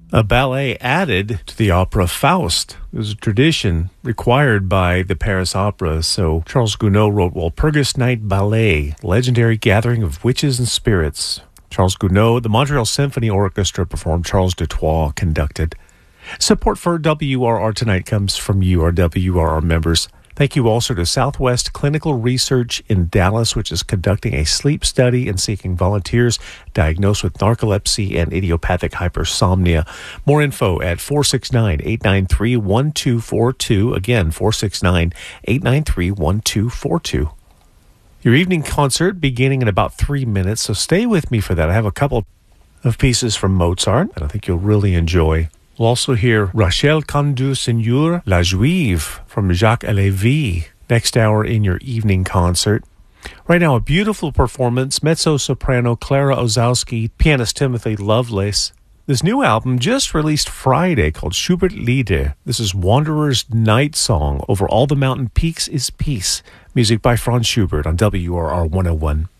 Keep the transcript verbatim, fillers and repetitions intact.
A ballet added to the opera Faust. It was a tradition required by the Paris Opera, so Charles Gounod wrote Walpurgis Night Ballet, legendary gathering of witches and spirits. Charles Gounod, the Montreal Symphony Orchestra performed, Charles Dutoit conducted. Support for W R R tonight comes from you, our W R R members. Thank you also to Southwest Clinical Research in Dallas, which is conducting a sleep study and seeking volunteers diagnosed with narcolepsy and idiopathic hypersomnia. More info at four six nine, eight nine three, one two four two. Again, four six nine, eight nine three, one two four two. Your evening concert beginning in about three minutes, so stay with me for that. I have a couple of pieces from Mozart that I think you'll really enjoy. We'll also hear Rachel Candu Seigneur, La Juive from Jacques Lévy next hour in your evening concert. Right now, a beautiful performance, mezzo-soprano Clara Ozowski, pianist Timothy Lovelace. This new album just released Friday called Schubert Lieder. This is Wanderer's Night Song, Over All the Mountain Peaks is Peace. Music by Franz Schubert on W R R one oh one.